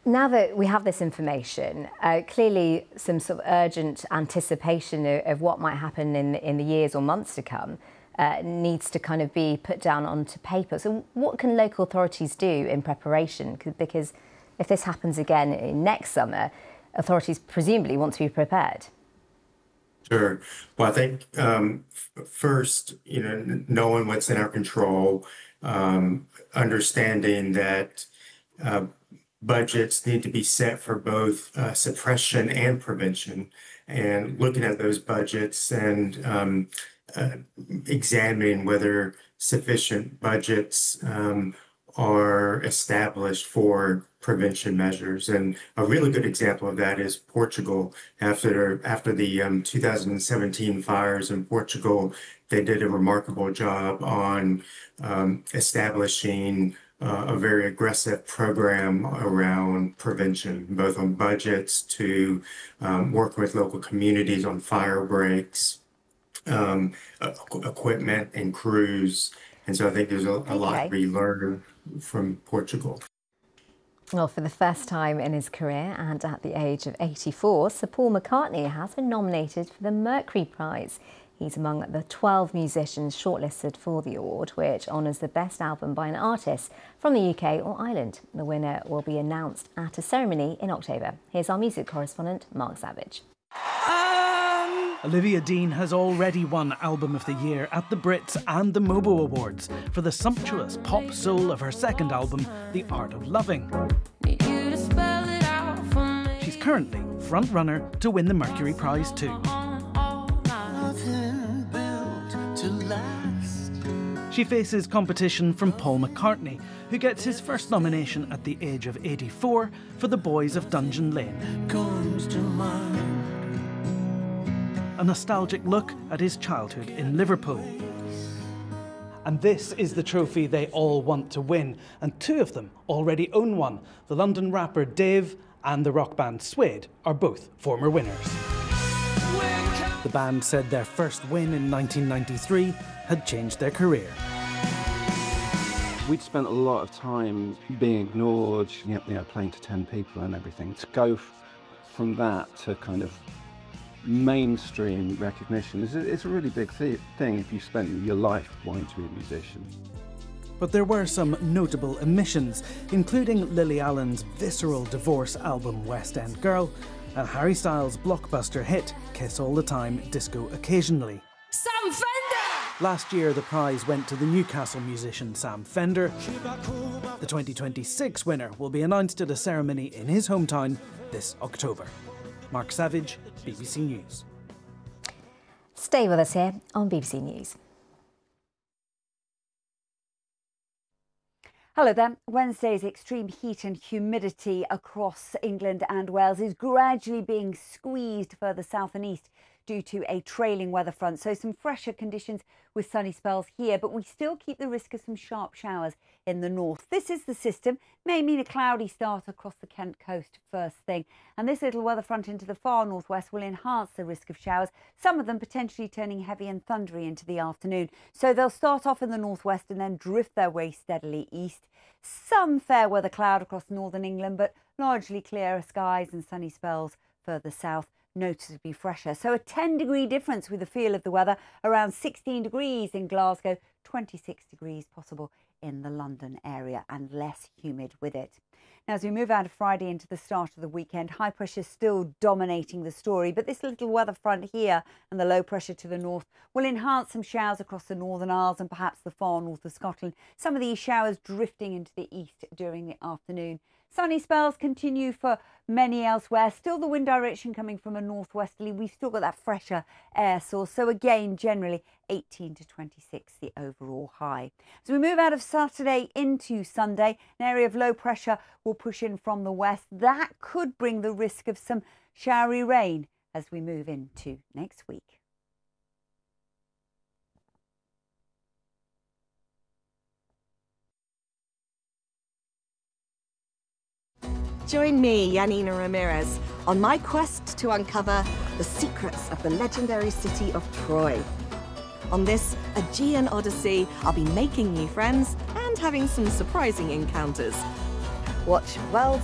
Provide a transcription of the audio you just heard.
Now that we have this information, clearly some sort of urgent anticipation of what might happen in the years or months to come needs to kind of be put down onto paper. So what can local authorities do in preparation? Because if this happens again next summer, authorities presumably want to be prepared. Sure. Well, I think first, knowing what's in our control, understanding that budgets need to be set for both suppression and prevention, and looking at those budgets and examining whether sufficient budgets are established for prevention measures. And a really good example of that is Portugal. After the 2017 fires in Portugal, they did a remarkable job on establishing a very aggressive program around prevention, both on budgets to work with local communities on fire breaks, equipment and crews. And so I think there's a lot to be learned from Portugal. Well, for the first time in his career and at the age of 84, Sir Paul McCartney has been nominated for the Mercury Prize. He's among the 12 musicians shortlisted for the award, which honours the best album by an artist from the UK or Ireland. The winner will be announced at a ceremony in October. Here's our music correspondent, Mark Savage. Olivia Dean has already won Album of the Year at the Brits and the Mobo Awards for the sumptuous pop soul of her second album, The Art of Loving. She's currently front-runner to win the Mercury Prize too. She faces competition from Paul McCartney, who gets his first nomination at the age of 84 for The Boys of Dungeon Lane. A nostalgic look at his childhood in Liverpool. And this is the trophy they all want to win, and two of them already own one. The London rapper Dave and the rock band Suede are both former winners. The band said their first win in 1993 had changed their career. We'd spent a lot of time being ignored, playing to 10 people and everything. To go from that to kind of mainstream recognition it's a really big thing if you spent your life wanting to be a musician. But there were some notable omissions, including Lily Allen's visceral divorce album West End Girl and Harry Styles' blockbuster hit Kiss All the Time, Disco Occasionally. Sam Fender! Last year the prize went to the Newcastle musician Sam Fender. The 2026 winner will be announced at a ceremony in his hometown this October. Mark Savage, BBC News. Stay with us here on BBC News. Hello there. Wednesday's extreme heat and humidity across England and Wales is gradually being squeezed further south and east due to a trailing weather front. So some fresher conditions with sunny spells here, but we still keep the risk of some sharp showers in the north. This is the system. May mean a cloudy start across the Kent coast first thing. And this little weather front into the far northwest will enhance the risk of showers, some of them potentially turning heavy and thundery into the afternoon. So they'll start off in the northwest and then drift their way steadily east. Some fair weather cloud across northern England, but largely clearer skies and sunny spells further south, noticeably fresher. So a 10-degree difference with the feel of the weather, around 16 degrees in Glasgow, 26 degrees possible in the London area, and less humid with it. Now, as we move out of Friday into the start of the weekend, high pressure still dominating the story, but this little weather front here and the low pressure to the north will enhance some showers across the Northern Isles and perhaps the far north of Scotland. Some of these showers drifting into the east during the afternoon. Sunny spells continue for many elsewhere. Still the wind direction coming from a northwesterly. We've still got that fresher air source. So again, generally 18 to 26, the overall high. As we move out of Saturday into Sunday, an area of low pressure will push in from the west. That could bring the risk of some showery rain as we move into next week. Join me, Yanina Ramirez, on my quest to uncover the secrets of the legendary city of Troy. On this Aegean Odyssey, I'll be making new friends and having some surprising encounters. Watch World